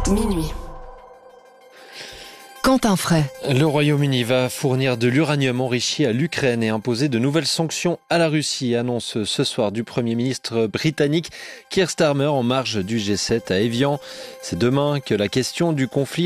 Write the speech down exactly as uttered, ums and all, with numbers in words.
Minuit. Quentin Fray. Le Royaume-Uni va fournir de l'uranium enrichi à l'Ukraine et imposer de nouvelles sanctions à la Russie, annonce ce soir du Premier ministre britannique Keir Starmer en marge du G sept à Évian. C'est demain que la question du conflit